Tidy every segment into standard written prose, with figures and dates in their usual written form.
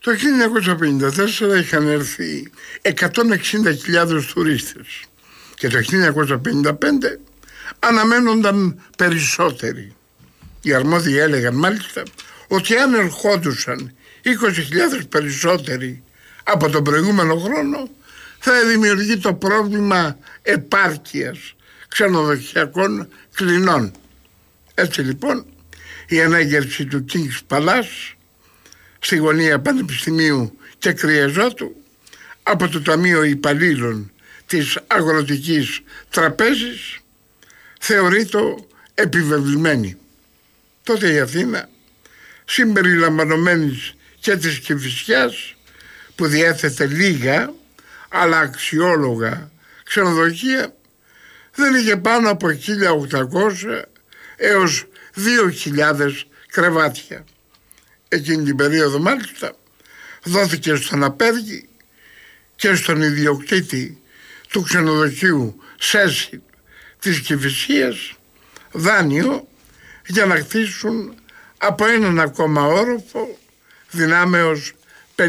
Το 1954 είχαν έρθει 160.000 τουρίστες και το 1955 αναμένονταν περισσότεροι. Οι αρμόδιοι έλεγαν μάλιστα ότι αν ερχόντουσαν 20.000 περισσότεροι από τον προηγούμενο χρόνο θα δημιουργεί το πρόβλημα επάρκειας ξενοδοχειακών κλινών. Έτσι λοιπόν η ανέγερση του King's Palace στη γωνία Πανεπιστημίου και Κρυεζότου από το Ταμείο Υπαλλήλων της Αγροτικής Τραπέζης θεωρείται επιβεβλημένη. Τότε η Αθήνα, συμπεριλαμβανομένης και της Κηφισιάς, που διέθετε λίγα αλλά αξιόλογα ξενοδοχεία, δεν είχε πάνω από 1.800 έως 2.000 κρεβάτια. Εκείνη την περίοδο μάλιστα δόθηκε στον απέργη και στον ιδιοκτήτη του ξενοδοχείου Σέσιλ της Κηφισίας δάνειο για να χτίσουν από έναν ακόμα όροφο δυνάμεως 50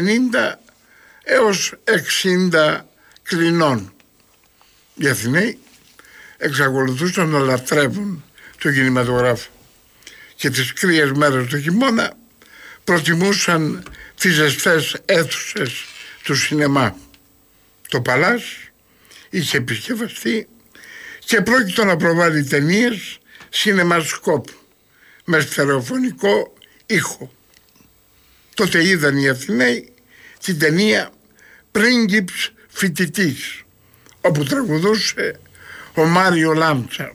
έως 60 κλινών. Οι Αθηναίοι εξακολουθούσαν να λατρεύουν τον κινηματογράφο και τις κρύες μέρες του χειμώνα προτιμούσαν τις ζεστές αίθουσες του σινεμά. Το Παλάς είχε επισκευαστεί και πρόκειτο να προβάλλει ταινίες σινεμασκόπ με στερεοφωνικό ήχο. Τότε είδαν οι Αθηναίοι την ταινία «Πρίγκιπς φοιτητής», όπου τραγουδούσε ο Μάριο Λάμτσα.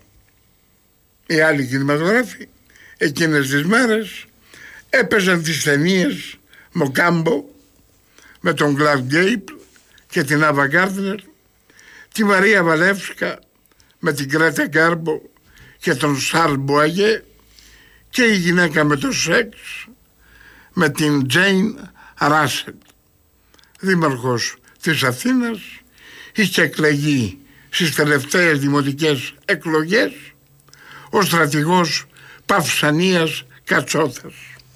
Οι άλλοι κινηματογράφοι εκείνες τις μέρες έπαιζαν τις ταινίες Μοκάμπο με τον Κλαρκ Γκέιμπλ και την Άβα Γκάρντνερ, τη Μαρία Βαλεύσκα με την Γκρέτα Γκάρμπο και τον Σαρλ Μποαγέ και η γυναίκα με το σεξ με την Τζέιν Ράσελ. Δήμαρχος της Αθήνας είχε εκλεγεί στις τελευταίες δημοτικές εκλογές ο στρατηγός Παυσανίας Κατσόθας.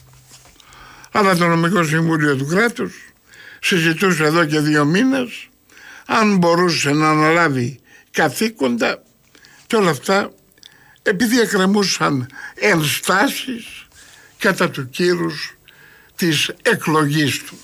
Αλλά το νομικό συμβούλιο του κράτους συζητούσε εδώ και 2 μήνες αν μπορούσε να αναλάβει καθήκοντα, και όλα αυτά επειδή εκκρεμούσαν ενστάσεις κατά του κύρους της εκλογής του.